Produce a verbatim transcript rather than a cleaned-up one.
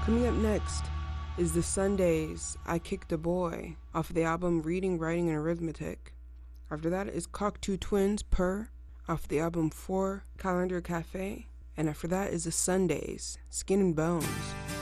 Coming up next is The Sundays, I Kicked a Boy, off the album Reading, Writing, and Arithmetic. After that is Cocteau Twins, Purr, off the album Four Calendar Cafe. And after that is The Sundays, Skin and Bones,